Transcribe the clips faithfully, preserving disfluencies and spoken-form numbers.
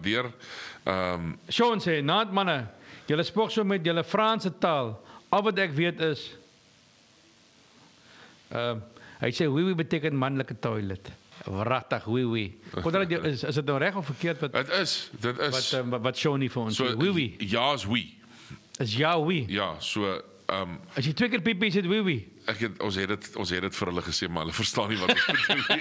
waardeer. Um, Sean sê, naad manne, julle spog so met julle Franse taal. Al wat ek weet is, uh, hy sê, oui-oui beteken manlike toilet. Wragtig, oui-oui. Is, is dit nou reg of verkeerd? Wat, dit is, dit is. Wat, uh, wat Sean nie vir ons so, sê, oui-oui. Ja is oui. Is ja, oui. Ja, so... Um, as jy twee keer piepie sê, oui-oui. Ek het, ons, het het, ons het het vir hulle gesê, maar hulle verstaan nie wat ons bedoel.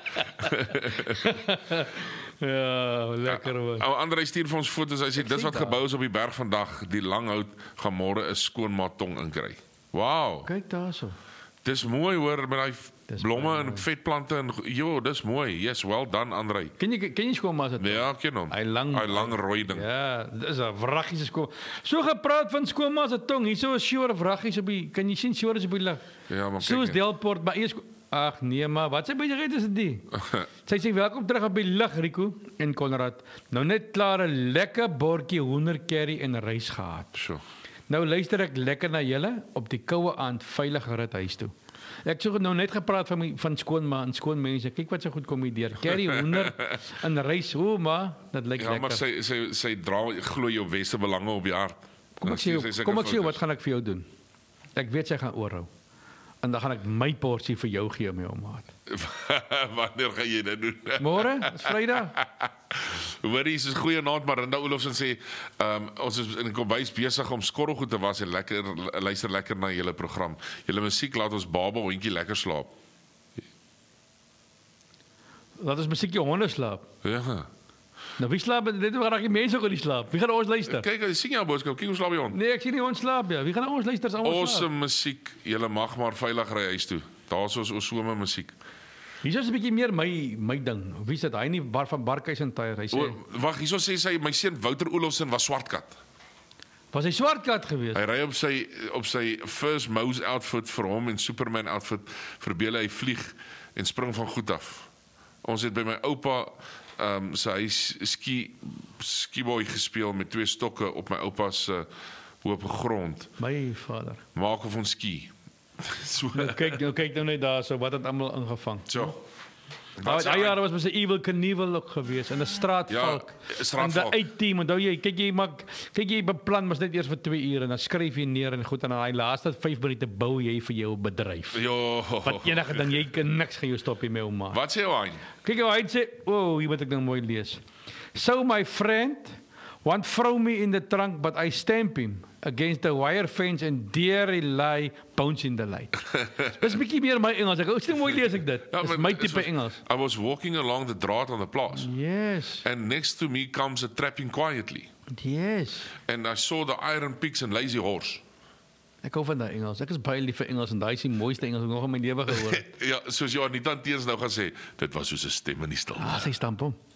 Ja, lekker man. Ja, André stuur vir ons foto's, hy sê, dis wat gebou is op die berg vandag, die langhout gaan môre 'n skoon matong inkry. Wow. Kyk daar so. Dis mooi hoor, met daai blomme en vetplante en jo, dis mooi. Yes, well done André. Ken jy ken jy skoonma se? Ja, ek ken hom. Hy lang, hy lang rooi ding. Ja, dis 'n wraggies skoon. So gepraat van skoonma se tong. Hierso is Shore wraggies op die, kan jy sien Shore is op die lig. Ja, maar kyk. Soos Delport, maar eers ag nee, maar wat sê besigheid is dit? Sy sê welkom terug op die lig Rico en Konrad. Nou net klaar 'n lekker bordjie hoender curry en rys gehad. So. Nou luister ek lekker na julle op die koue aand veilig rit huis toe. Ek het nou net gepraat van my, van skoonma en skoon mense. Kyk wat so goed kom hier deur. Curry hoender en rys, o maar dit lyk ja, lekker. Ja, maar sy sy sy dra glo jou beste belange op die hart. Kom ek sê, kom ek sê wat gaan ek vir jou doen? Ek weet sy gaan oorhou. En dan gaan ek my porsie vir jou gee, my ou maat. Wanneer gaan jy dit doen? Môre, is Vrydag. Hoorie, is 'n goeie naand, maar Rinda Olofsen sê, um, ons is in die kombuis besig om skorrelgoed te was en lekker luister lekker na julle program. Julle musiek laat ons baba hondjie lekker slaap. Laat ons musiek jou honde slaap. Ja. Nou wie slaap? Dit is reg mense gaan nie slaap. Wie gaan ons luister? Kyk, jy sien jou boodskap. Kyk hoe slaap jy hond. Nee, ek sien nie ons slaap ja. Wie gaan ons luister as ons slaap? Awesome musiek. Julle mag maar veilig ry huis toe. Daar's ons osome musiek. Hier is 'n bietjie meer my my ding. Wie is dit? Hy nie bar van Barkhuis en Tyre. Hy sê wag, hierso sê sy my seun Wouter Olofsen was swartkat. Was hy swartkat geweest? Hy ry op sy op sy first Mouse outfit vir hom en Superman outfit verbeel hy vlieg en spring van goed af. Ons het by my oupa ehm um, sy huis ski skiboy gespeel met twee stokke op my oupa se uh, hoop grond. My vader. Maak of ons ski. So nou, kyk nou kyk nou net daar so wat het almal ingevang. So. Daai ja, jare was mos 'n Evil Knievel ook geweest en 'n straatvalk. Ja, straatvalk. En die uitteam, onthou jy, kyk jy maak kyk jy beplan mos net eers vir twee ure en dan skryf jy neer en goed en dan daai laaste vyf minute bou jy vir jou bedryf. Jo. Wat enige dan jy kan niks gaan jou stop hier my ouma. Wat sê hy? Kyk hoe hy sê, o, oh, hier moet ek nou mooi lees. So my friend want throw me in the trunk but I stamp him against the wire fence and dare lie bounce in the light. Dis 'n bietjie meer my Engels. Ek ou sê mooi lees ek dit. Ja, Dis my tipe Engels. I was walking along the draad on the plaas. Yes. And next to me comes a trapping quietly. Yes. And I saw the iron pigs and lazy horse. Ek hou van daai Engels. Ek is baie lief vir Engels en daai is die mooiste Engels wat ek nog in my lewe gehoor het. Ja, soos jy Anita Teens nou gaan sê, dit was soos 'n stem in die stilte. Ah, sy stamp hom.